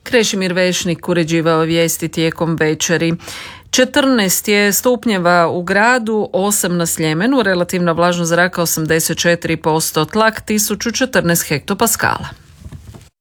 Krešimir Vešnik uređivao vijesti tijekom večeri. 14 je stupnjeva u gradu, 8 na Sljemenu, relativna vlažnost zraka 84%, tlak 1014 hektopaskala.